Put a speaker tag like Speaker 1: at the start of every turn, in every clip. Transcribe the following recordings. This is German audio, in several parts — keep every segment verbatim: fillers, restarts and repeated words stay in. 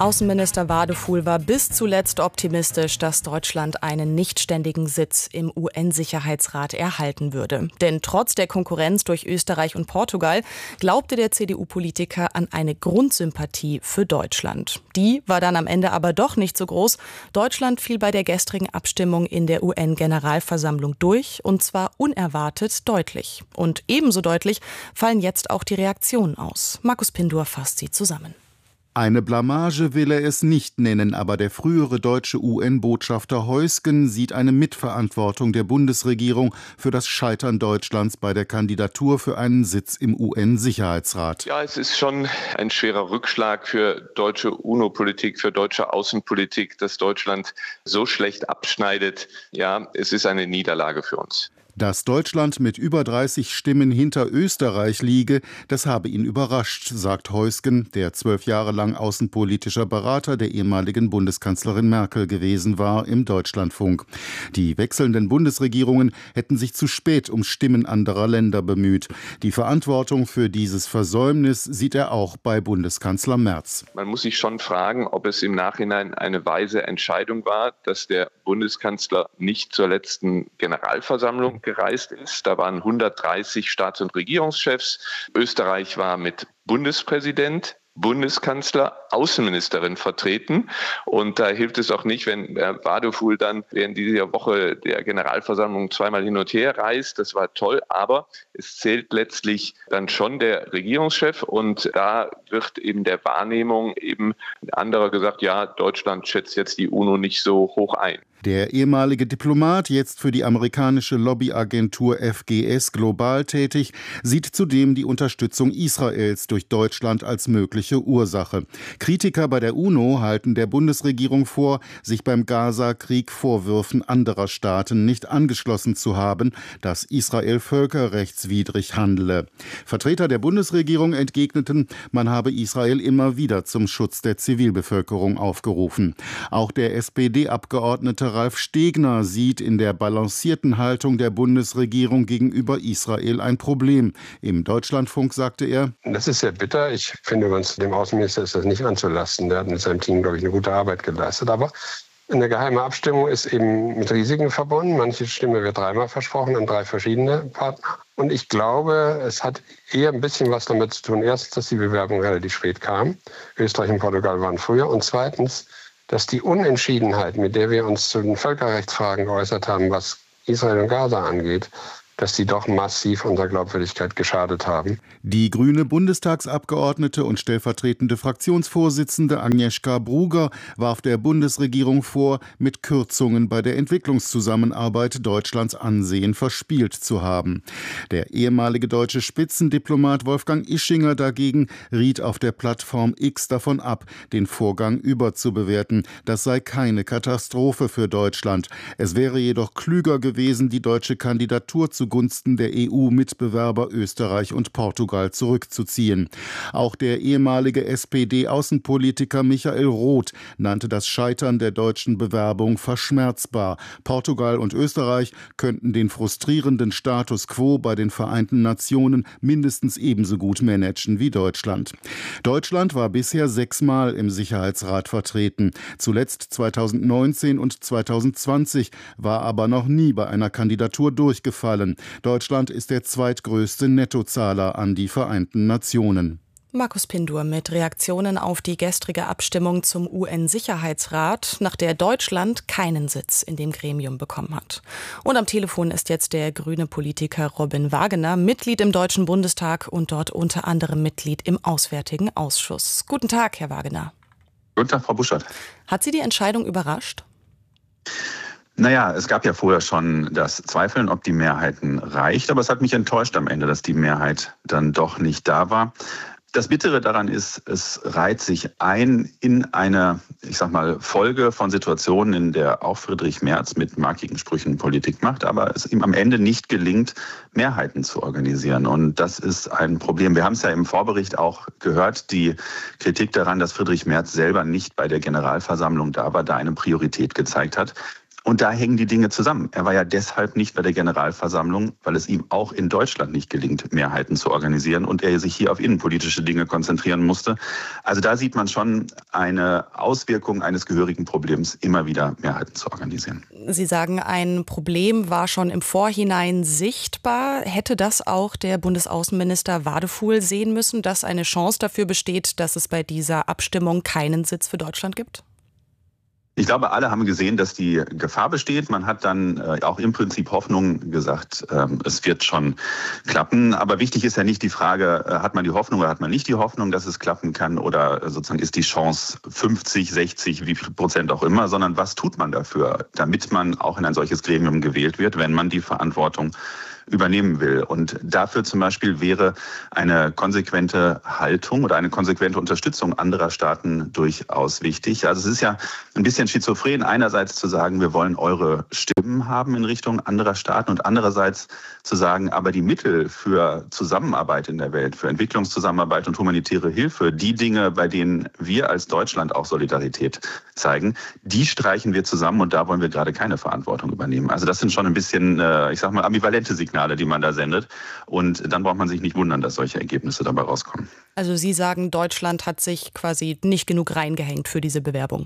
Speaker 1: Außenminister Wadefuhl war bis zuletzt optimistisch, dass Deutschland einen nichtständigen Sitz im U N-Sicherheitsrat erhalten würde. Denn trotz der Konkurrenz durch Österreich und Portugal glaubte der C D U-Politiker an eine Grundsympathie für Deutschland. Die war dann am Ende aber doch nicht so groß. Deutschland fiel bei der gestrigen Abstimmung in der U N-Generalversammlung durch, und zwar unerwartet deutlich. Und ebenso deutlich fallen jetzt auch die Reaktionen aus. Markus Pindur fasst sie zusammen.
Speaker 2: Eine Blamage will er es nicht nennen, aber der frühere deutsche U N-Botschafter Heusgen sieht eine Mitverantwortung der Bundesregierung für das Scheitern Deutschlands bei der Kandidatur für einen Sitz im U N-Sicherheitsrat.
Speaker 3: Ja, es ist schon ein schwerer Rückschlag für deutsche UNO-Politik, für deutsche Außenpolitik, dass Deutschland so schlecht abschneidet. Ja, es ist eine Niederlage für uns.
Speaker 2: Dass Deutschland mit über dreißig Stimmen hinter Österreich liege, das habe ihn überrascht, sagt Heusgen, der zwölf Jahre lang außenpolitischer Berater der ehemaligen Bundeskanzlerin Merkel gewesen war, im Deutschlandfunk. Die wechselnden Bundesregierungen hätten sich zu spät um Stimmen anderer Länder bemüht. Die Verantwortung für dieses Versäumnis sieht er auch bei Bundeskanzler Merz.
Speaker 3: Man muss sich schon fragen, ob es im Nachhinein eine weise Entscheidung war, dass der Bundeskanzler nicht zur letzten Generalversammlung gereist ist. Da waren hundertdreißig Staats- und Regierungschefs. Österreich war mit Bundespräsident, Bundeskanzler, Außenministerin vertreten. Und da hilft es auch nicht, wenn Herr Wadefuhl dann während dieser Woche der Generalversammlung zweimal hin und her reist. Das war toll, aber es zählt letztlich dann schon der Regierungschef. Und da wird eben der Wahrnehmung eben anderer gesagt, ja, Deutschland schätzt jetzt die UNO nicht so hoch ein.
Speaker 2: Der ehemalige Diplomat, jetzt für die amerikanische Lobbyagentur F G S global tätig, sieht zudem die Unterstützung Israels durch Deutschland als mögliche Ursache. Kritiker bei der UNO halten der Bundesregierung vor, sich beim Gaza-Krieg Vorwürfen anderer Staaten nicht angeschlossen zu haben, dass Israel völkerrechtswidrig handele. Vertreter der Bundesregierung entgegneten, man habe Israel immer wieder zum Schutz der Zivilbevölkerung aufgerufen. Auch der S P D-Abgeordnete Ralf Stegner sieht in der balancierten Haltung der Bundesregierung gegenüber Israel ein Problem. Im Deutschlandfunk sagte er:
Speaker 4: Das ist sehr bitter. Ich finde, uns dem Außenminister ist das nicht anzulasten. Der hat mit seinem Team, glaube ich, eine gute Arbeit geleistet. Aber eine geheime Abstimmung ist eben mit Risiken verbunden. Manche Stimme wird dreimal versprochen an drei verschiedene Partner. Und ich glaube, es hat eher ein bisschen was damit zu tun. Erstens, dass die Bewerbung relativ spät kam. Österreich und Portugal waren früher. Und zweitens, dass die Unentschiedenheit, mit der wir uns zu den Völkerrechtsfragen geäußert haben, was Israel und Gaza angeht, dass die doch massiv unserer Glaubwürdigkeit geschadet haben.
Speaker 2: Die grüne Bundestagsabgeordnete und stellvertretende Fraktionsvorsitzende Agnieszka Bruger warf der Bundesregierung vor, mit Kürzungen bei der Entwicklungszusammenarbeit Deutschlands Ansehen verspielt zu haben. Der ehemalige deutsche Spitzendiplomat Wolfgang Ischinger dagegen riet auf der Plattform X davon ab, den Vorgang überzubewerten. Das sei keine Katastrophe für Deutschland. Es wäre jedoch klüger gewesen, die deutsche Kandidatur zu zugunsten der E U-Mitbewerber Österreich und Portugal zurückzuziehen. Auch der ehemalige S P D-Außenpolitiker Michael Roth nannte das Scheitern der deutschen Bewerbung verschmerzbar. Portugal und Österreich könnten den frustrierenden Status quo bei den Vereinten Nationen mindestens ebenso gut managen wie Deutschland. Deutschland war bisher sechsmal im Sicherheitsrat vertreten. Zuletzt zweitausendneunzehn und zweitausendzwanzig, war aber noch nie bei einer Kandidatur durchgefallen. Deutschland ist der zweitgrößte Nettozahler an die Vereinten Nationen.
Speaker 1: Markus Pindur mit Reaktionen auf die gestrige Abstimmung zum U N-Sicherheitsrat, nach der Deutschland keinen Sitz in dem Gremium bekommen hat. Und am Telefon ist jetzt der grüne Politiker Robin Wagener, Mitglied im Deutschen Bundestag und dort unter anderem Mitglied im Auswärtigen Ausschuss. Guten Tag, Herr Wagener.
Speaker 5: Guten Tag, Frau Buschert.
Speaker 1: Hat Sie die Entscheidung überrascht?
Speaker 5: Naja, es gab ja vorher schon das Zweifeln, ob die Mehrheiten reicht. Aber es hat mich enttäuscht am Ende, dass die Mehrheit dann doch nicht da war. Das Bittere daran ist, es reiht sich ein in eine, ich sag mal, Folge von Situationen, in der auch Friedrich Merz mit markigen Sprüchen Politik macht, aber es ihm am Ende nicht gelingt, Mehrheiten zu organisieren. Und das ist ein Problem. Wir haben es ja im Vorbericht auch gehört, die Kritik daran, dass Friedrich Merz selber nicht bei der Generalversammlung da war, da eine Priorität gezeigt hat. Und da hängen die Dinge zusammen. Er war ja deshalb nicht bei der Generalversammlung, weil es ihm auch in Deutschland nicht gelingt, Mehrheiten zu organisieren und er sich hier auf innenpolitische Dinge konzentrieren musste. Also da sieht man schon eine Auswirkung eines gehörigen Problems, immer wieder Mehrheiten zu organisieren.
Speaker 1: Sie sagen, ein Problem war schon im Vorhinein sichtbar. Hätte das auch der Bundesaußenminister Wadefuhl sehen müssen, dass eine Chance dafür besteht, dass es bei dieser Abstimmung keinen Sitz für Deutschland gibt?
Speaker 5: Ich glaube, alle haben gesehen, dass die Gefahr besteht. Man hat dann äh, auch im Prinzip Hoffnung gesagt, ähm, es wird schon klappen. Aber wichtig ist ja nicht die Frage, äh, hat man die Hoffnung oder hat man nicht die Hoffnung, dass es klappen kann, oder äh, sozusagen ist die Chance fünfzig, sechzig, wie viel Prozent auch immer, sondern was tut man dafür, damit man auch in ein solches Gremium gewählt wird, wenn man die Verantwortung übernehmen will. Und dafür zum Beispiel wäre eine konsequente Haltung oder eine konsequente Unterstützung anderer Staaten durchaus wichtig. Also es ist ja ein bisschen schizophren, einerseits zu sagen, wir wollen eure Stimmen haben in Richtung anderer Staaten und andererseits zu sagen, aber die Mittel für Zusammenarbeit in der Welt, für Entwicklungszusammenarbeit und humanitäre Hilfe, die Dinge, bei denen wir als Deutschland auch Solidarität zeigen, die streichen wir zusammen und da wollen wir gerade keine Verantwortung übernehmen. Also das sind schon ein bisschen, ich sag mal, ambivalente Signale, die man da sendet. Und dann braucht man sich nicht wundern, dass solche Ergebnisse dabei rauskommen.
Speaker 1: Also Sie sagen, Deutschland hat sich quasi nicht genug reingehängt für diese Bewerbung.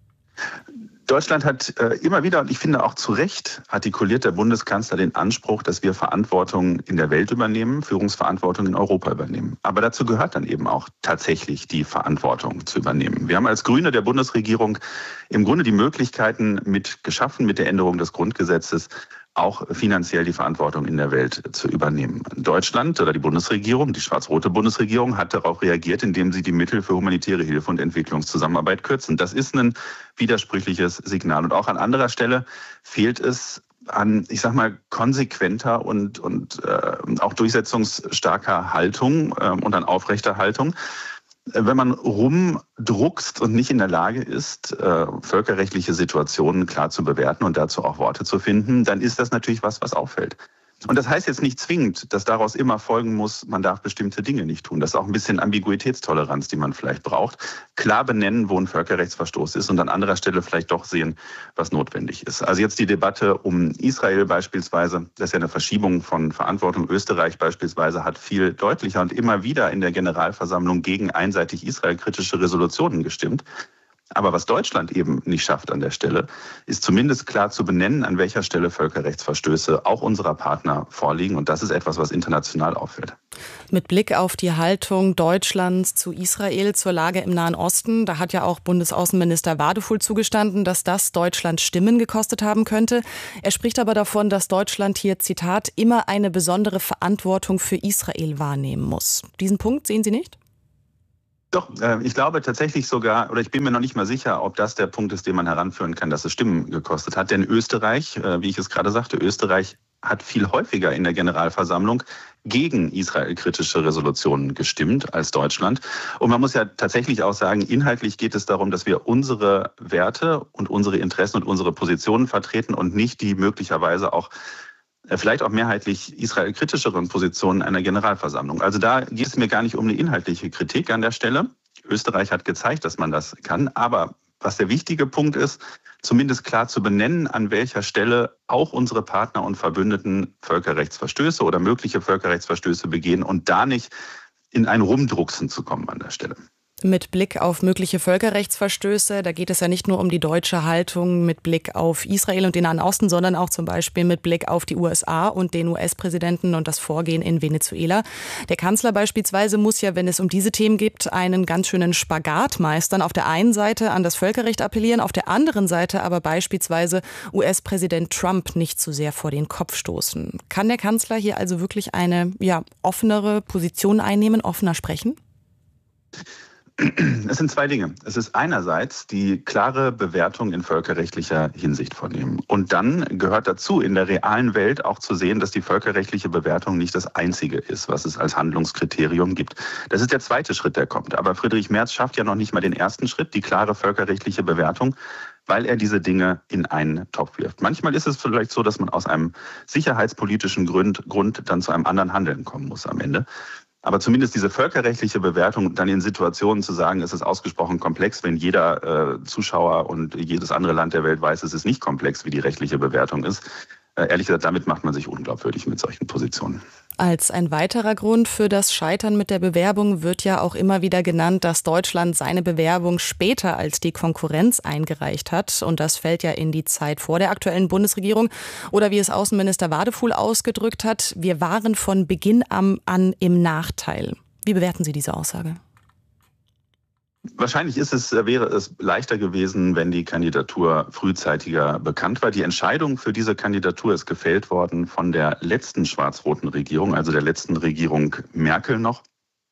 Speaker 5: Deutschland hat äh, immer wieder, und ich finde auch zu Recht, artikuliert der Bundeskanzler den Anspruch, dass wir Verantwortung in der Welt übernehmen, Führungsverantwortung in Europa übernehmen. Aber dazu gehört dann eben auch tatsächlich die Verantwortung zu übernehmen. Wir haben als Grüne der Bundesregierung im Grunde die Möglichkeiten mit geschaffen, mit der Änderung des Grundgesetzes, auch finanziell die Verantwortung in der Welt zu übernehmen. Deutschland oder die Bundesregierung, die schwarz-rote Bundesregierung, hat darauf reagiert, indem sie die Mittel für humanitäre Hilfe und Entwicklungszusammenarbeit kürzen. Das ist ein widersprüchliches Signal. Und auch an anderer Stelle fehlt es an, ich sag mal, konsequenter und, und äh, auch durchsetzungsstarker Haltung äh, und an aufrechter Haltung. Wenn man rumdruckst und nicht in der Lage ist, äh, völkerrechtliche Situationen klar zu bewerten und dazu auch Worte zu finden, dann ist das natürlich was, was auffällt. Und das heißt jetzt nicht zwingend, dass daraus immer folgen muss, man darf bestimmte Dinge nicht tun. Das ist auch ein bisschen Ambiguitätstoleranz, die man vielleicht braucht. Klar benennen, wo ein Völkerrechtsverstoß ist und an anderer Stelle vielleicht doch sehen, was notwendig ist. Also jetzt die Debatte um Israel beispielsweise, das ist ja eine Verschiebung von Verantwortung. Österreich beispielsweise hat viel deutlicher und immer wieder in der Generalversammlung gegen einseitig israelkritische Resolutionen gestimmt. Aber was Deutschland eben nicht schafft an der Stelle, ist zumindest klar zu benennen, an welcher Stelle Völkerrechtsverstöße auch unserer Partner vorliegen. Und das ist etwas, was international auffällt.
Speaker 1: Mit Blick auf die Haltung Deutschlands zu Israel, zur Lage im Nahen Osten, da hat ja auch Bundesaußenminister Wadefuhl zugestanden, dass das Deutschland Stimmen gekostet haben könnte. Er spricht aber davon, dass Deutschland hier, Zitat, immer eine besondere Verantwortung für Israel wahrnehmen muss. Diesen Punkt sehen Sie nicht?
Speaker 5: Doch, äh, ich glaube tatsächlich sogar, oder ich bin mir noch nicht mal sicher, ob das der Punkt ist, den man heranführen kann, dass es Stimmen gekostet hat. Denn Österreich, äh, wie ich es gerade sagte, Österreich hat viel häufiger in der Generalversammlung gegen israelkritische Resolutionen gestimmt als Deutschland. Und man muss ja tatsächlich auch sagen, inhaltlich geht es darum, dass wir unsere Werte und unsere Interessen und unsere Positionen vertreten und nicht die möglicherweise auch vielleicht auch mehrheitlich israelkritischeren Positionen einer Generalversammlung. Also da geht es mir gar nicht um eine inhaltliche Kritik an der Stelle. Österreich hat gezeigt, dass man das kann. Aber was der wichtige Punkt ist, zumindest klar zu benennen, an welcher Stelle auch unsere Partner und Verbündeten Völkerrechtsverstöße oder mögliche Völkerrechtsverstöße begehen und da nicht in ein Rumdrucksen zu kommen an der Stelle.
Speaker 1: Mit Blick auf mögliche Völkerrechtsverstöße, da geht es ja nicht nur um die deutsche Haltung mit Blick auf Israel und den Nahen Osten, sondern auch zum Beispiel mit Blick auf die U S A und den U S-Präsidenten und das Vorgehen in Venezuela. Der Kanzler beispielsweise muss ja, wenn es um diese Themen geht, einen ganz schönen Spagat meistern. Auf der einen Seite an das Völkerrecht appellieren, auf der anderen Seite aber beispielsweise U S-Präsident Trump nicht zu sehr vor den Kopf stoßen. Kann der Kanzler hier also wirklich eine ja, offenere Position einnehmen, offener sprechen?
Speaker 5: Es sind zwei Dinge. Es ist einerseits die klare Bewertung in völkerrechtlicher Hinsicht vornehmen. Und dann gehört dazu, in der realen Welt auch zu sehen, dass die völkerrechtliche Bewertung nicht das Einzige ist, was es als Handlungskriterium gibt. Das ist der zweite Schritt, der kommt. Aber Friedrich Merz schafft ja noch nicht mal den ersten Schritt, die klare völkerrechtliche Bewertung, weil er diese Dinge in einen Topf wirft. Manchmal ist es vielleicht so, dass man aus einem sicherheitspolitischen Grund, Grund dann zu einem anderen Handeln kommen muss am Ende. Aber zumindest diese völkerrechtliche Bewertung, dann in Situationen zu sagen, es ist ausgesprochen komplex, wenn jeder äh, Zuschauer und jedes andere Land der Welt weiß, es ist nicht komplex, wie die rechtliche Bewertung ist. Äh, ehrlich gesagt, damit macht man sich unglaubwürdig mit solchen Positionen.
Speaker 1: Als ein weiterer Grund für das Scheitern mit der Bewerbung wird ja auch immer wieder genannt, dass Deutschland seine Bewerbung später als die Konkurrenz eingereicht hat. Und das fällt ja in die Zeit vor der aktuellen Bundesregierung. Oder wie es Außenminister Wadefuhl ausgedrückt hat, wir waren von Beginn an im Nachteil. Wie bewerten Sie diese Aussage?
Speaker 5: Wahrscheinlich ist es, wäre es leichter gewesen, wenn die Kandidatur frühzeitiger bekannt war. Die Entscheidung für diese Kandidatur ist gefällt worden von der letzten schwarz-roten Regierung, also der letzten Regierung Merkel noch.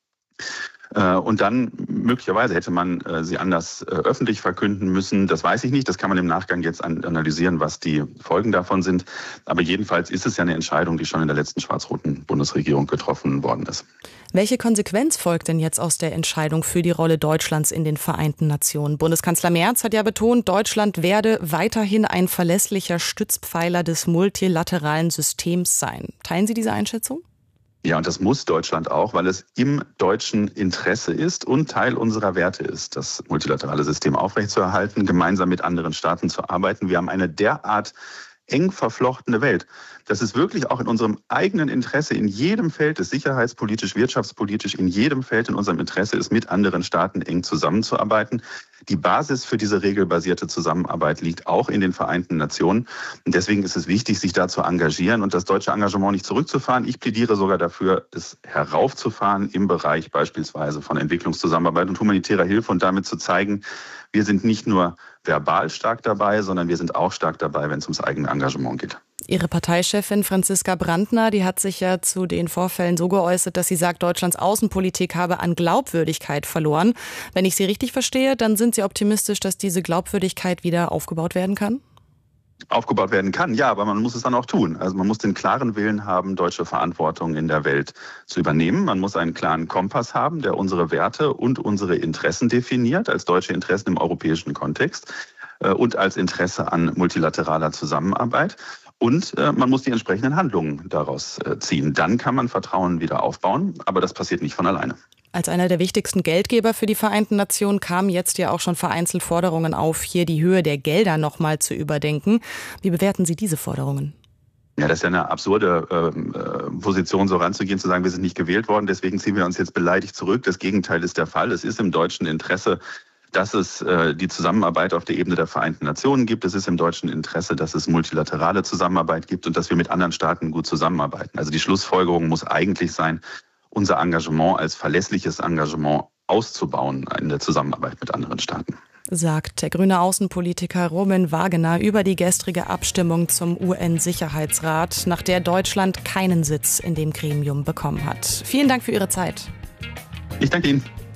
Speaker 5: Und dann möglicherweise hätte man sie anders öffentlich verkünden müssen. Das weiß ich nicht. Das kann man im Nachgang jetzt analysieren, was die Folgen davon sind. Aber jedenfalls ist es ja eine Entscheidung, die schon in der letzten schwarz-roten Bundesregierung getroffen worden ist.
Speaker 1: Welche Konsequenz folgt denn jetzt aus der Entscheidung für die Rolle Deutschlands in den Vereinten Nationen? Bundeskanzler Merz hat ja betont, Deutschland werde weiterhin ein verlässlicher Stützpfeiler des multilateralen Systems sein. Teilen Sie diese Einschätzung?
Speaker 5: Ja, und das muss Deutschland auch, weil es im deutschen Interesse ist und Teil unserer Werte ist, das multilaterale System aufrechtzuerhalten, gemeinsam mit anderen Staaten zu arbeiten. Wir haben eine derart eng verflochtene Welt. Das ist wirklich auch in unserem eigenen Interesse, in jedem Feld, ist sicherheitspolitisch, wirtschaftspolitisch, in jedem Feld in unserem Interesse ist, mit anderen Staaten eng zusammenzuarbeiten. Die Basis für diese regelbasierte Zusammenarbeit liegt auch in den Vereinten Nationen. Und deswegen ist es wichtig, sich da zu engagieren und das deutsche Engagement nicht zurückzufahren. Ich plädiere sogar dafür, es heraufzufahren im Bereich beispielsweise von Entwicklungszusammenarbeit und humanitärer Hilfe und damit zu zeigen, wir sind nicht nur verbal stark dabei, sondern wir sind auch stark dabei, wenn es ums eigene Engagement geht.
Speaker 1: Ihre Parteichefin Franziska Brandner, die hat sich ja zu den Vorfällen so geäußert, dass sie sagt, Deutschlands Außenpolitik habe an Glaubwürdigkeit verloren. Wenn ich Sie richtig verstehe, dann sind Sie optimistisch, dass diese Glaubwürdigkeit wieder aufgebaut werden kann?
Speaker 5: Aufgebaut werden kann, ja, aber man muss es dann auch tun. Also man muss den klaren Willen haben, deutsche Verantwortung in der Welt zu übernehmen. Man muss einen klaren Kompass haben, der unsere Werte und unsere Interessen definiert, als deutsche Interessen im europäischen Kontext äh, und als Interesse an multilateraler Zusammenarbeit. Und äh, man muss die entsprechenden Handlungen daraus äh, ziehen. Dann kann man Vertrauen wieder aufbauen, aber das passiert nicht von alleine.
Speaker 1: Als einer der wichtigsten Geldgeber für die Vereinten Nationen kamen jetzt ja auch schon vereinzelt Forderungen auf, hier die Höhe der Gelder nochmal zu überdenken. Wie bewerten Sie diese Forderungen?
Speaker 5: Ja, das ist ja eine absurde äh, Position, so ranzugehen, zu sagen, wir sind nicht gewählt worden, deswegen ziehen wir uns jetzt beleidigt zurück. Das Gegenteil ist der Fall. Es ist im deutschen Interesse, dass es äh, die Zusammenarbeit auf der Ebene der Vereinten Nationen gibt. Es ist im deutschen Interesse, dass es multilaterale Zusammenarbeit gibt und dass wir mit anderen Staaten gut zusammenarbeiten. Also die Schlussfolgerung muss eigentlich sein, unser Engagement als verlässliches Engagement auszubauen in der Zusammenarbeit mit anderen Staaten.
Speaker 1: Sagt der grüne Außenpolitiker Roman Wagener über die gestrige Abstimmung zum U N-Sicherheitsrat, nach der Deutschland keinen Sitz in dem Gremium bekommen hat. Vielen Dank für Ihre Zeit.
Speaker 5: Ich danke Ihnen.